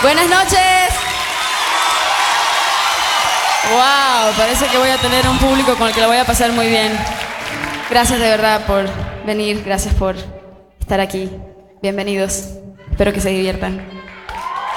Buenas noches. Wow, parece que voy a tener un público con el que lo voy a pasar muy bien. Gracias de verdad por venir, gracias por estar aquí. Bienvenidos. Espero que se diviertan.